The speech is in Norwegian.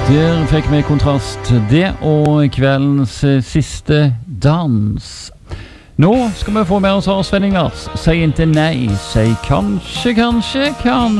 Der fikk vi kontrast det og kveldens siste dans. Nå skal vi få med oss Sven Ingvars. Si ikke nei, si kanskje,